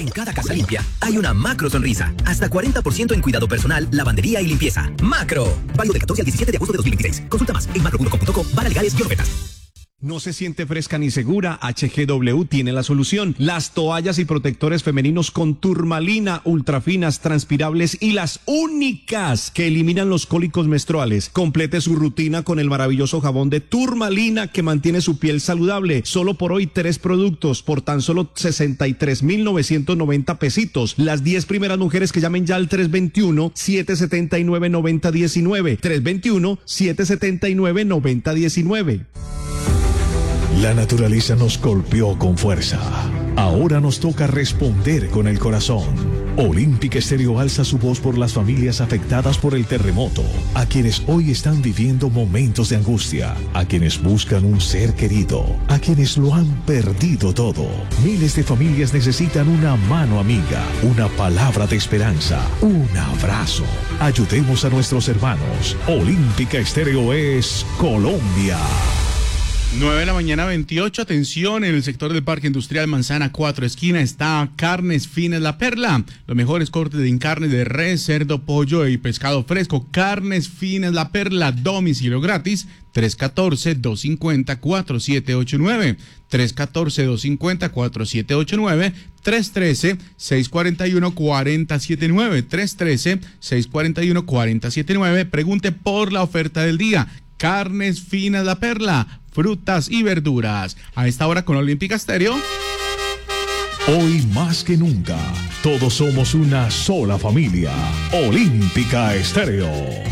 En cada casa limpia hay una macro sonrisa. Hasta 40% en cuidado personal, lavandería y limpieza. ¡Macro! Válido del 14 al 17 de agosto de 2026. Consulta más en macro.com.co, legales y ofertas. ¿No se siente fresca ni segura? HGW tiene la solución. Las toallas y protectores femeninos con turmalina, ultrafinas, transpirables y las únicas que eliminan los cólicos menstruales. Complete su rutina con el maravilloso jabón de turmalina que mantiene su piel saludable. Solo por hoy 3 productos por tan solo 63,990 pesitos. Las 10 primeras mujeres que llamen ya al 321-779-9019. 321-779-9019. La naturaleza nos golpeó con fuerza. Ahora nos toca responder con el corazón. Olímpica Estéreo alza su voz por las familias afectadas por el terremoto, a quienes hoy están viviendo momentos de angustia, a quienes buscan un ser querido, a quienes lo han perdido todo. Miles de familias necesitan una mano amiga, una palabra de esperanza, un abrazo. Ayudemos a nuestros hermanos. Olímpica Estéreo es Colombia. 9:28 a.m. Atención, en el sector del Parque Industrial Manzana 4 Esquina está Carnes Finas La Perla. Los mejores cortes de carne de res, cerdo, pollo y pescado fresco. Carnes Finas La Perla, domicilio gratis. 314-250-4789. 314-250-4789. 313-641-4079. 313-641-4079. Pregunte por la oferta del día. Carnes Finas La Perla, frutas y verduras. A esta hora con Olímpica Estéreo. Hoy más que nunca, todos somos una sola familia. Olímpica Estéreo.